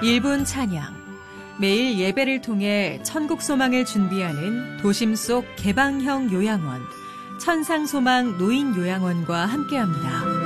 1분 찬양. 매일 예배를 통해 천국 소망을 준비하는 도심 속 개방형 요양원, 천상소망 노인 요양원과 함께합니다.